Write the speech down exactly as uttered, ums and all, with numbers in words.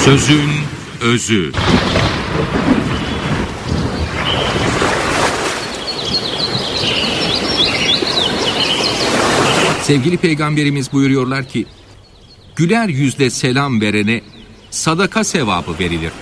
Sözün özü. Sevgili Peygamberimiz buyuruyorlar ki, güler yüzle selam verene sadaka sevabı verilir.